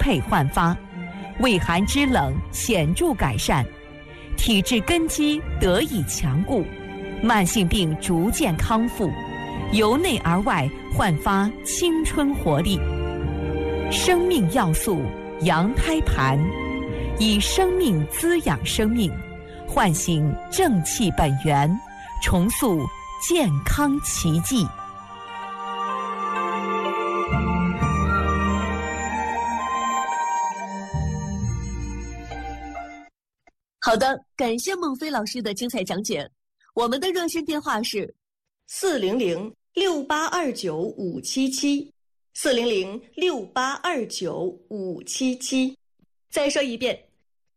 配焕发，畏寒肢冷显著改善，体质根基得以强固，慢性病逐渐康复，由内而外焕发青春活力。生命要素羊胎盘，以生命滋养生命，唤醒正气本源，重塑健康奇迹。 好的，感谢孟非老师的精彩讲解。我们的热线电话是400-6829-577，400-6829-577。再说一遍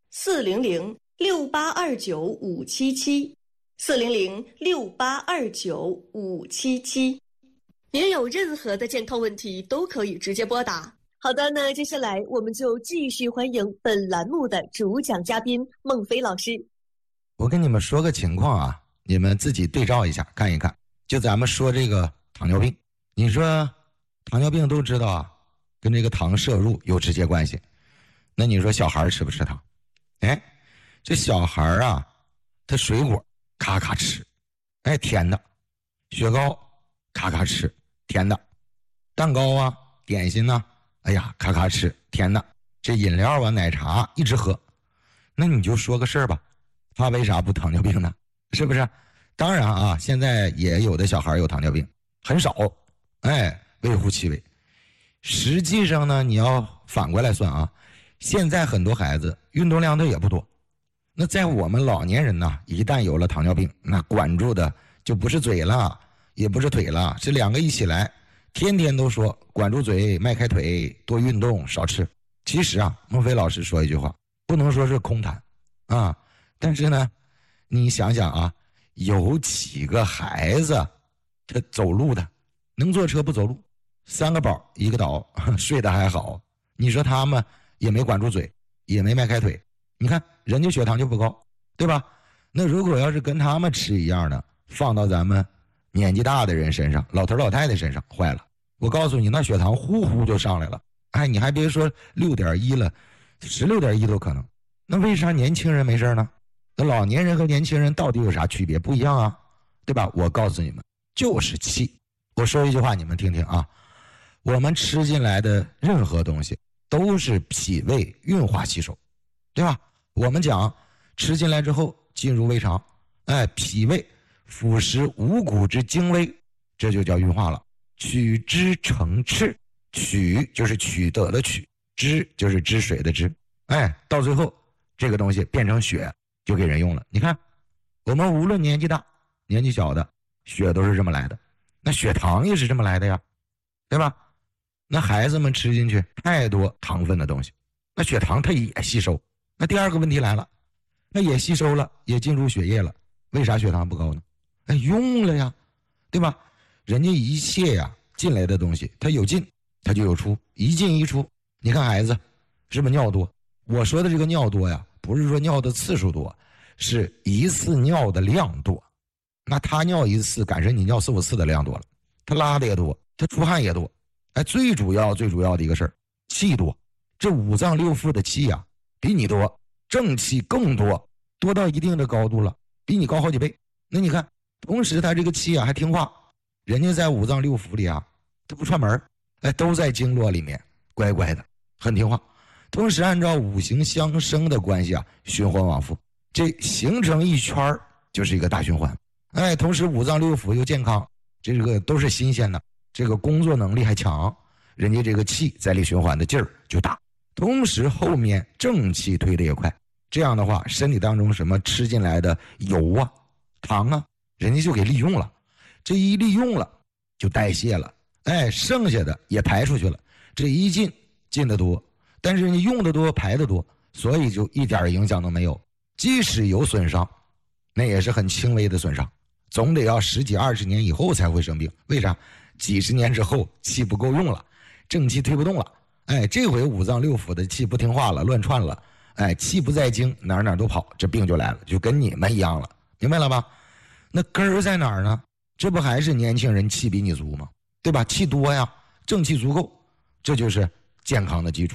，400-6829-577，400-6829-577。您有任何的健康问题都可以直接拨打。好的，那接下来我们就继续欢迎本栏目的主讲嘉宾孟非老师。 我跟你们说个情况啊，你们自己对照一下看一看。就咱们说这个糖尿病，你说糖尿病都知道啊，跟这个糖摄入有直接关系。那你说小孩吃不吃糖？哎，这小孩啊，他水果咔咔吃，哎，甜的；雪糕咔咔吃，甜的；蛋糕啊、点心啊，哎呀，咔咔吃，甜的。这饮料啊、奶茶一直喝。那你就说个事儿吧，他为啥不糖尿病呢？是不是？当然啊，现在也有的小孩有糖尿病，很少，哎，微乎其微。实际上呢，你要反过来算啊，现在很多孩子运动量都也不多。那在我们老年人呢，一旦有了糖尿病，那管住的就不是嘴了，也不是腿了，是两个一起来，天天都说管住嘴，迈开腿，多运动，少吃。其实啊，孟非老师说一句话，不能说是空谈啊，但是呢，你想想啊，有几个孩子他走路的，能坐车不走路，3个宝1个倒，睡得还好。你说他们也没管住嘴，也没迈开腿，你看人家血糖就不高，对吧？那如果要是跟他们吃一样的，放到咱们年纪大的人身上，老头老太太身上，坏了。我告诉你，那血糖呼呼就上来了。哎，你还别说6.1了，16.1都可能。那为啥年轻人没事呢？那老年人和年轻人到底有啥区别？不一样啊，对吧？我告诉你们，就是气。我说一句话你们听听啊，我们吃进来的任何东西都是脾胃运化吸收，对吧？我们讲吃进来之后进入胃肠，哎，脾胃腐蚀五谷之精微，这就叫运化了。取之成赤，取就是取得的取，汁就是汁水的汁，哎，到最后这个东西变成血就给人用了。你看我们无论年纪大年纪小的，血都是这么来的，那血糖也是这么来的呀，对吧？那孩子们吃进去太多糖分的东西，那血糖它也吸收。那第二个问题来了，那也吸收了，也进入血液了，为啥血糖不高呢？哎，用了呀，对吧？人家一切呀进来的东西，它有进它就有出，一进一出。你看孩子是不是尿多？我说的这个尿多呀，不是说尿的次数多，是一次尿的量多。那他尿一次赶上你尿4、5次的量多了，他拉的也多，他出汗也多。哎，最主要的一个事儿，气多。这5脏6腑的气啊比你多，正气更多，多到一定的高度了，比你高好几倍。那你看，同时他这个气啊还听话，人家在5脏6腑里啊，他不串门，哎，都在经络里面乖乖的，很听话。同时按照五行相生的关系啊，循环往复，这形成一圈就是一个大循环。哎，同时5脏6腑又健康，这个都是新鲜的，这个工作能力还强，人家这个气在里循环的劲儿就大。同时后面正气推的也快，这样的话身体当中什么吃进来的油啊、糖啊，人家就给利用了，这一利用了就代谢了，哎，剩下的也排出去了，这一进的多，但是你用的多排的多，所以就一点影响都没有。即使有损伤，那也是很轻微的损伤，总得要10几20年以后才会生病。为啥？几十年之后气不够用了，正气推不动了，哎，这回5脏6腑的气不听话了，乱窜了，哎，气不在经，哪儿都跑，这病就来了，就跟你们一样了，明白了吧？那根儿在哪儿呢？这不还是年轻人气比你足吗？对吧？气多呀，正气足够，这就是健康的基础。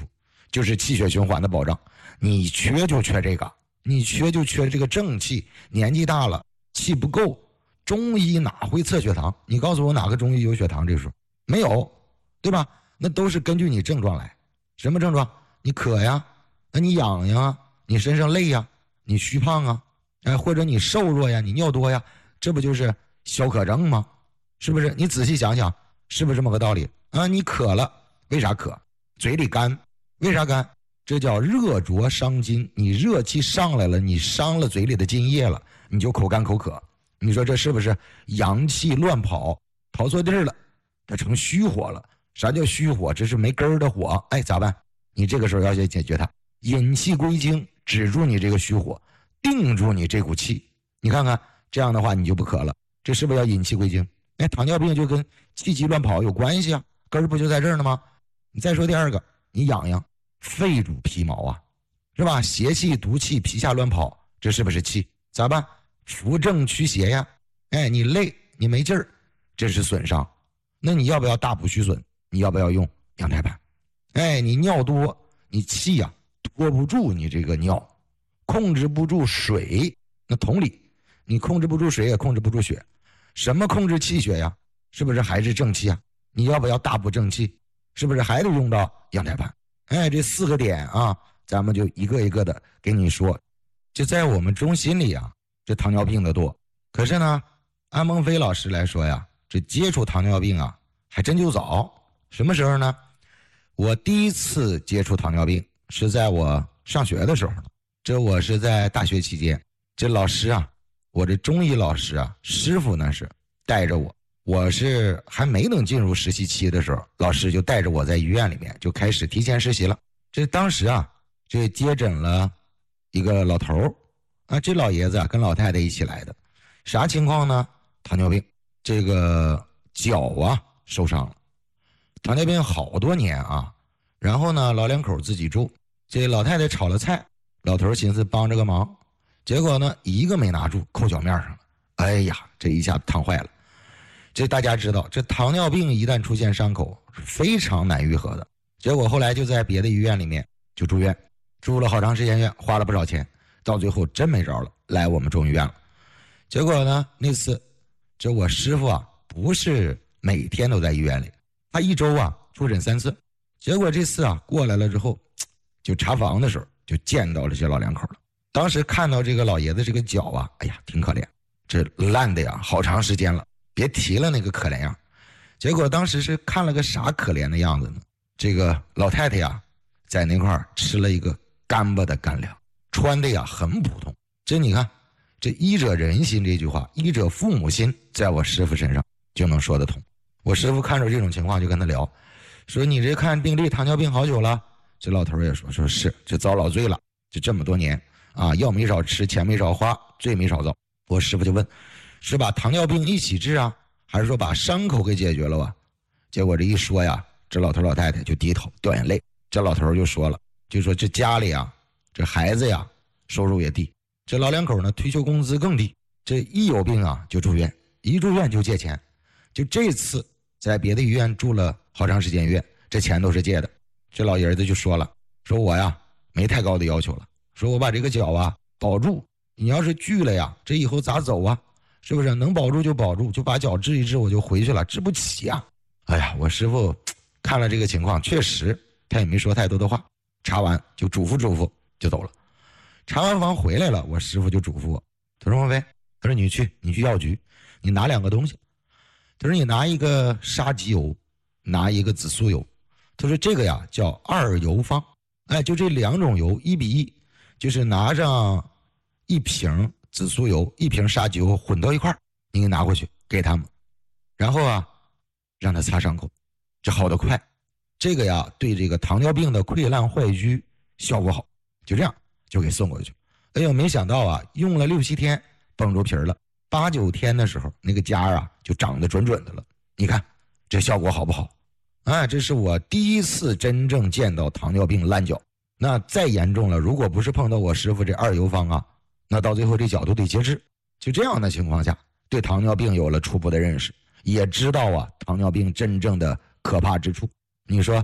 就是气血循环的保障。你缺就缺这个，你缺就缺这个正气，年纪大了气不够，中医哪会测血糖？你告诉我哪个中医有血糖这说？没有，对吧？那都是根据你症状来。什么症状？你渴呀，那你痒痒啊，你身上累呀，你虚胖啊，或者你瘦弱呀，你尿多呀，这不就是消渴症吗？是不是？你仔细想想，是不是这么个道理啊？你渴了，为啥渴？嘴里干，为啥干？这叫热灼伤津，你热气上来了，你伤了嘴里的津液了，你就口干口渴。你说这是不是阳气乱跑，跑错地儿了，它成虚火了？啥叫虚火？这是没根儿的火。咋办？你这个时候要去解决它，引气归经，止住你这个虚火，定住你这股气。你看看这样的话，你就不渴了。这是不是要引气归经？糖尿病就跟气机乱跑有关系啊，根儿不就在这儿呢吗？你再说第二个，你痒痒，肺主皮毛啊，是吧？邪气毒气皮下乱跑，这是不是气？咋办？扶正驱邪呀。你累你没劲儿，这是损伤。那你要不要大补虚损？你要不要用羊胎盘？你尿多，你气呀拖不住，你这个尿控制不住水，那同理，你控制不住水也控制不住血。什么控制气血呀？是不是还是正气啊？你要不要大补正气？是不是还得用到羊胎盘？这4个点啊，咱们就一个一个的给你说。就在我们中心里啊，这糖尿病的多。可是呢，安孟非老师来说呀，这接触糖尿病啊，还真就早。什么时候呢？我第一次接触糖尿病是在我上学的时候，这我是在大学期间，这老师啊，我这中医老师啊，师傅呢是带着我，我是还没能进入实习期的时候，老师就带着我在医院里面就开始提前实习了。这当时啊，这接诊了一个老头啊，这老爷子啊跟老太太一起来的，啥情况呢？糖尿病，这个脚啊受伤了，糖尿病好多年啊，然后呢老两口自己住，这老太太炒了菜，老头寻思帮着个忙，结果呢一个没拿住，扣脚面上了，这一下烫坏了。这大家知道，这糖尿病一旦出现伤口是非常难愈合的。结果后来就在别的医院里面就住院，住了好长时间院，花了不少钱，到最后真没招了，来我们中医院了。结果呢，那次这我师傅啊不是每天都在医院里，他一周啊出诊3次。结果这次啊过来了之后，就查房的时候就见到了这老两口了。当时看到这个老爷子这个脚啊，挺可怜，这烂的呀好长时间了，别提了那个可怜样。结果当时是看了个啥可怜的样子呢？这个老太太呀在那块吃了一个干巴的干粮，穿的呀很普通。这你看，这医者仁心这句话，医者父母心，在我师傅身上就能说得通。我师傅看着这种情况就跟他聊，说你这看病历糖尿病好久了？这老头也说是，这遭老罪了，就这么多年啊，药没少吃，钱没少花，罪没少遭。我师傅就问，是把糖尿病一起治啊，还是说把伤口给解决了啊？结果这一说呀，这老头老太太就低头掉眼泪。这老头就说了，就说这家里啊，这孩子呀收入也低，这老两口呢退休工资更低，这一有病啊就住院，一住院就借钱。就这次在别的医院住了好长时间院，这钱都是借的。这老爷子就说了，说我呀没太高的要求了，说我把这个脚啊保住，你要是锯了呀，这以后咋走啊？是不是能保住就保住，就把脚治一治我就回去了，治不起呀。我师傅看了这个情况，确实他也没说太多的话，查完就嘱咐就走了。查完房回来了，我师傅就嘱咐我，他说孟非，他说你去药局，你拿2个东西，他说你拿一个沙棘油，拿一个紫苏油，他说这个呀叫2油方，就这2种油1比1，就是拿上1瓶紫苏油1瓶沙棘油混到一块，你给拿过去给他们，然后啊让他擦伤口，这好得快。这个呀对这个糖尿病的溃烂坏疽效果好，就这样就给送过去。没想到啊用了6-7天绷住皮了，8-9天的时候那个痂啊就长得准的了。你看这效果好不好？这是我第一次真正见到糖尿病烂脚。那再严重了，如果不是碰到我师傅这2油方啊，那到最后这脚都得截肢。就这样的情况下，对糖尿病有了初步的认识，也知道啊糖尿病真正的可怕之处。你说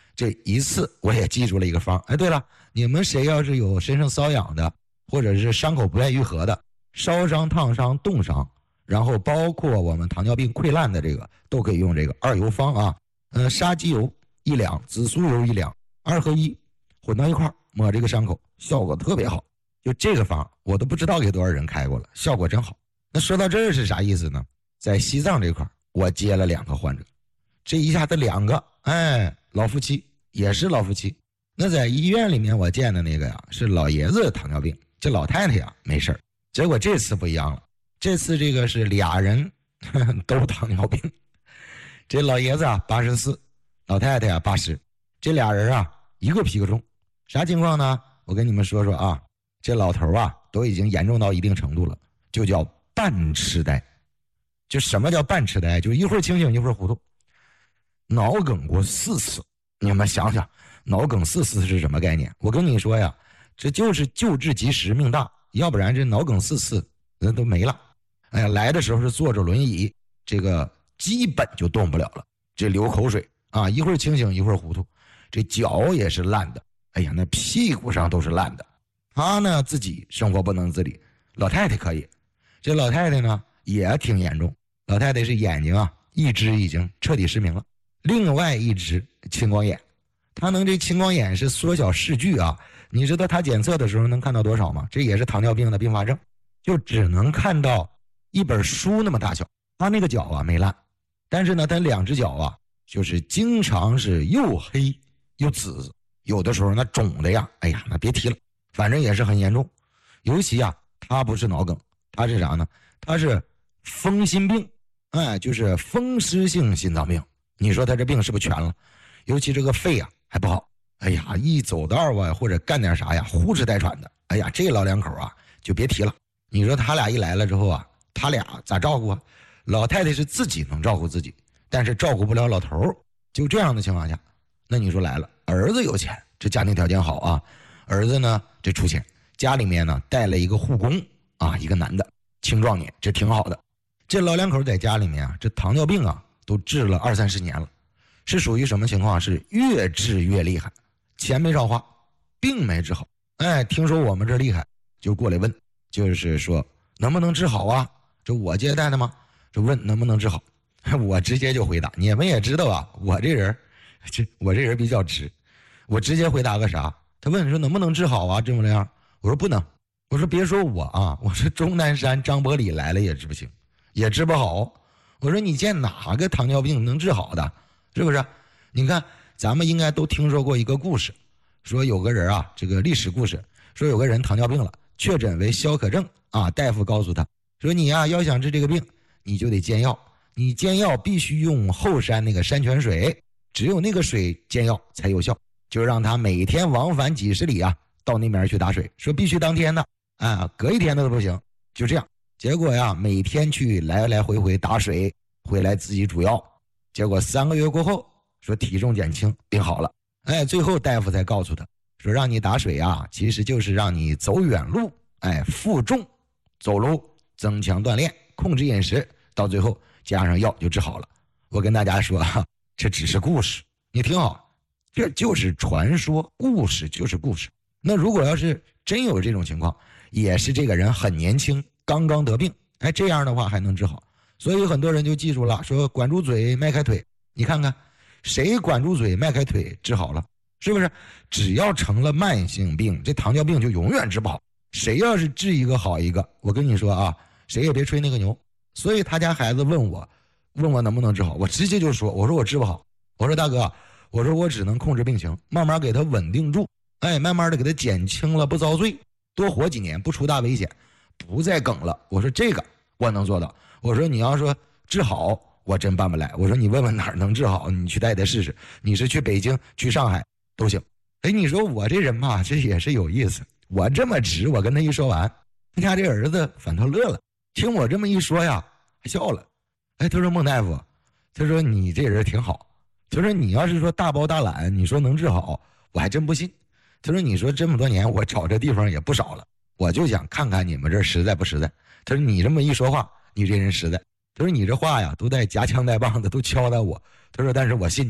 这一次我也记住了一个方。哎，对了，你们谁要是有身上瘙痒的，或者是伤口不愿愈合的，烧伤、烫伤、冻伤，然后包括我们糖尿病溃烂的这个，都可以用这个2油方啊。沙棘油1两，紫苏油1两，2合1混到一块抹这个伤口，效果特别好。就这个方我都不知道给多少人开过了，效果真好。那说到这儿是啥意思呢？在西藏这块我接了2个患者，这一下子2个，老夫妻，也是老夫妻。那在医院里面我见的那个呀是老爷子糖尿病，这老太太呀没事儿。结果这次不一样了，这次这个是俩人都糖尿病。这老爷子啊84，老太太啊80，这俩人啊一个皮个重。啥情况呢？我跟你们说说啊，这老头啊都已经严重到一定程度了，就叫半痴呆。就什么叫半痴呆？就一会儿清醒一会儿糊涂。脑梗过4次，你们想想，脑梗4次是什么概念？我跟你说呀，这就是救治及时命大，要不然这脑梗4次人都没了。哎呀，来的时候是坐着轮椅，这个基本就动不了了，这流口水啊，一会儿清醒一会儿糊涂，这脚也是烂的，哎呀，那屁股上都是烂的。他呢自己生活不能自理，老太太可以，这老太太呢也挺严重，老太太是眼睛啊一只已经彻底失明了，另外一只青光眼。他能这青光眼是缩小视距啊，你知道他检测的时候能看到多少吗？这也是糖尿病的并发症，就只能看到一本书那么大小。他那个脚啊没烂，但是呢他2只脚啊就是经常是又黑又紫，有的时候那肿的呀，哎呀那别提了，反正也是很严重。尤其啊他不是脑梗，他是啥呢？他是风心病，就是风湿性心脏病。你说他这病是不是全了？尤其这个肺啊还不好，哎呀一走道啊或者干点啥呀呼哧带喘的，哎呀这老2口啊就别提了。你说他俩一来了之后啊，他俩咋照顾啊？老太太是自己能照顾自己，但是照顾不了老头。就这样的情况下，那你说来了，儿子有钱，这家庭条件好啊，儿子呢这出钱，家里面呢带了一个护工啊，一个男的青壮年，这挺好的。这老2口在家里面啊，这糖尿病啊都治了20-30年了，是属于什么情况？是越治越厉害，钱没少花，病没治好。听说我们这厉害，就过来问，就是说能不能治好啊？这我接待的吗？这问能不能治好，我直接就回答。你们也知道啊，我这人比较直，我直接回答个啥？他问说能不能治好啊？这么样，我说不能。我说别说我啊，我说钟南山、张伯礼来了也治不行，也治不好。我说你见哪个糖尿病能治好的？是不是？你看咱们应该都听说过一个故事，说有个人啊，这个历史故事，说有个人糖尿病了，确诊为消渴症啊，大夫告诉他说你啊要想治这个病，你就得煎药，你煎药必须用后山那个山泉水，只有那个水煎药才有效，就让他每天往返几十里啊到那边去打水，说必须当天的啊，隔一天的都不行。就这样，结果呀每天去来来回回打水，回来自己煮药，结果3个月过后说体重减轻，病好了。最后大夫才告诉他说让你打水啊，其实就是让你走远路，负重走路，增强锻炼，控制饮食，到最后加上药就治好了。我跟大家说啊，这只是故事，你听好，这就是传说，故事就是故事。那如果要是真有这种情况，也是这个人很年轻，刚刚得病，这样的话还能治好。所以很多人就记住了，说管住嘴迈开腿，你看看谁管住嘴迈开腿治好了，是不是？只要成了慢性病，这糖尿病就永远治不好。谁要是治一个好一个，我跟你说啊，谁也别吹那个牛。所以他家孩子问我能不能治好，我直接就说，我说我治不好，我说大哥，我说我只能控制病情，慢慢给他稳定住，慢慢的给他减轻了，不遭罪，多活几年，不出大危险，不再梗了。我说这个我能做到。我说你要说治好，我真办不来。我说你问问哪儿能治好，你去带他试试。你是去北京去上海都行。你说我这人吧，这也是有意思。我这么直，我跟他一说完，他家这儿子反倒乐了，听我这么一说呀还笑了。他说孟大夫，他说你这人挺好，他说你要是说大包大揽，你说能治好，我还真不信。他说你说这么多年我找这地方也不少了，我就想看看你们这实在不实在。他说你这么一说话，你这人实在。他说你这话呀都带夹枪带棒的，都敲打我。他说但是我信你，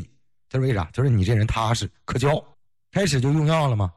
他说为啥？他说你这人踏实可交。开始就用药了吗？